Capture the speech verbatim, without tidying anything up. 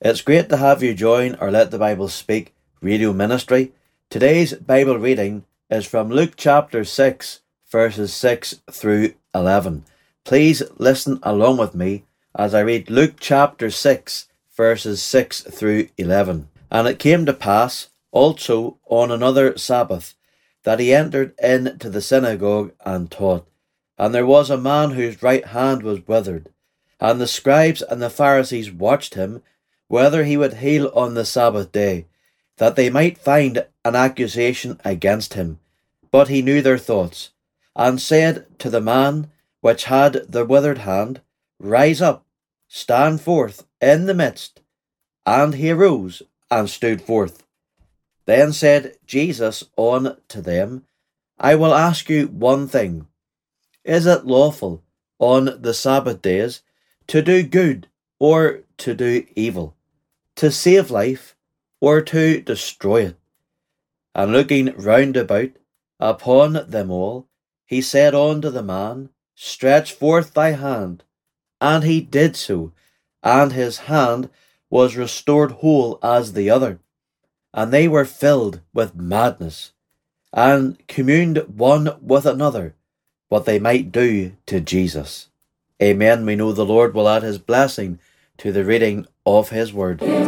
It's great to have you join our Let the Bible Speak radio ministry. Today's Bible reading is from Luke chapter six, verses six through eleven. Please listen along with me as I read Luke chapter six, verses six through eleven. And it came to pass also on another Sabbath that he entered into the synagogue and taught. And there was a man whose right hand was withered. And the scribes and the Pharisees watched him, whether he would heal on the Sabbath day, that they might find an accusation against him. But he knew their thoughts, and said to the man which had the withered hand, Rise up, stand forth in the midst. And he arose and stood forth. Then said Jesus unto them, I will ask you one thing. Is it lawful on the Sabbath days to do good or to do evil, to save life or to destroy it? And looking round about upon them all, he said unto the man, Stretch forth thy hand. And he did so, and his hand was restored whole as the other. And they were filled with madness, and communed one with another what they might do to Jesus. Amen. We know the Lord will add his blessing to the reading of his word.